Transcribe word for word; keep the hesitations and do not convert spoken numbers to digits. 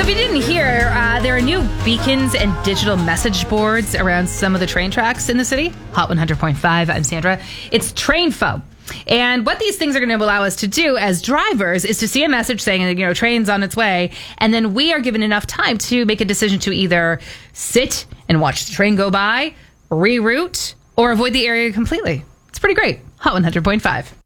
if you didn't hear, uh, there are new beacons and digital message boards around some of the train tracks in the city. Hot one hundred point five, I'm Sandra. It's TrainFo. And what these things are going to allow us to do as drivers is to see a message saying, you know, train's on its way. And then we are given enough time to make a decision to either sit and watch the train go by, reroute, or avoid the area completely. It's pretty great. Hot one hundred point five.